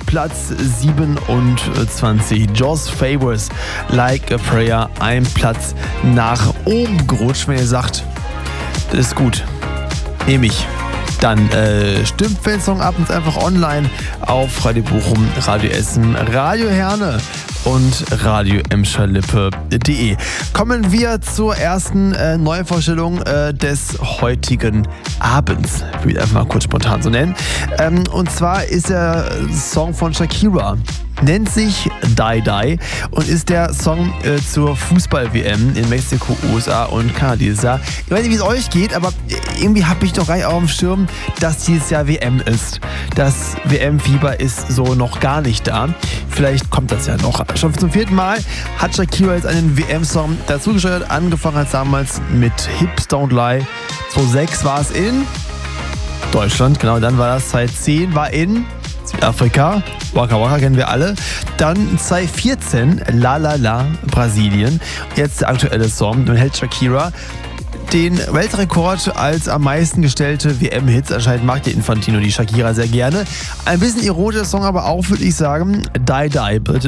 Platz 27. Joss Favors, Like a Prayer, ein Platz nach oben gerutscht. Wenn ihr sagt, das ist gut, nehme ich. Dann stimmt für den Song ab und einfach online auf Radio Bochum, Radio Essen, Radio Herne und Radio Emscher-Lippe.de. Kommen wir zur ersten Neuvorstellung des heutigen Abends. Ich will einfach mal kurz spontan so nennen. Und zwar ist der Song von Shakira. Nennt sich Die Die und ist der Song zur Fußball-WM in Mexiko, USA und Kanada dieses Jahr. Ich weiß nicht, wie es euch geht, aber irgendwie habe ich doch gar nicht auf dem Schirm, dass dieses Jahr WM ist. Das WM-Fieber ist so noch gar nicht da. Vielleicht kommt das ja noch. Schon zum 4. Mal hat Shakira jetzt einen WM-Song dazugesteuert. Angefangen hat damals mit Hips Don't Lie. 2006 war es in Deutschland, genau, dann war das 2010, war in Südafrika, Waka Waka kennen wir alle. Dann 2014, La La La, Brasilien. Jetzt der aktuelle Song. Nun hält Shakira den Weltrekord als am meisten gestellte WM-Hits. Anscheinend mag der Infantino die Shakira sehr gerne. Ein bisschen ironischer Song, aber auch, würde ich sagen, Die Die